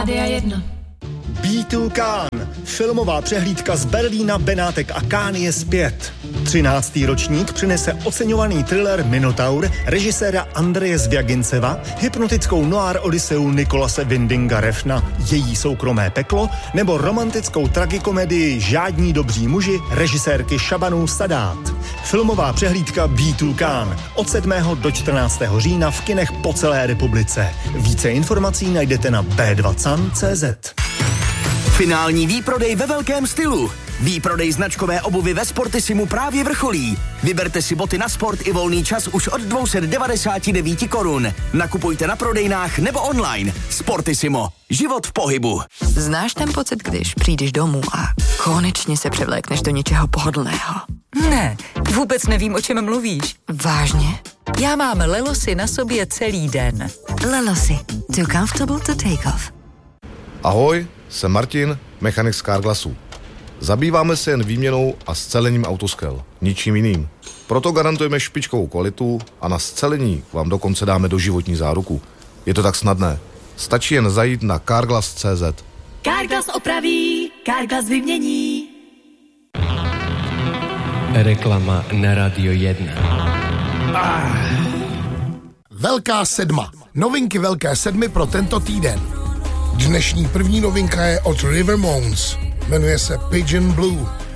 Rádia 1. B2 Cannes. Filmová přehlídka z Berlína, Benátek a Cannes je zpět. 13. ročník přinese oceňovaný thriller Minotaur režiséra Andreje Zvjaginceva, hypnotickou noir odyseu Nikolase Windinga Refna Její soukromé peklo nebo romantickou tragikomedii Žádní dobří muži režisérky Shabanu Sadát. Filmová přehlídka B2 Cannes od 7. do 14. října v kinech po celé republice. Více informací najdete na b2can.cz. Finální výprodej ve velkém stylu. Výprodej značkové obuvy ve Sportissimu právě vrcholí. Vyberte si boty na sport i volný čas už od 299 korun. Nakupujte na prodejnách nebo online. Sportissimo. Život v pohybu. Znáš ten pocit, když přijdeš domů a konečně se převlékneš do něčeho pohodlného? Ne, vůbec nevím, o čem mluvíš. Vážně? Já mám Lelosy na sobě celý den. Lelosy. Too comfortable to take off. Ahoj, jsem Martin, mechanik z Carglassu. Zabýváme se jen výměnou a scelením autoskel, ničím jiným. Proto garantujeme špičkovou kvalitu a na scelení vám dokonce dáme doživotní záruku. Je to tak snadné. Stačí jen zajít na carglass.cz. Carglass opraví, Carglass vymění. Reklama na Radio 1. Velká sedma. Novinky Velké sedmy pro tento týden. Dnešní první novinka je od River Mons. Jmenuje se Pigeon Blue.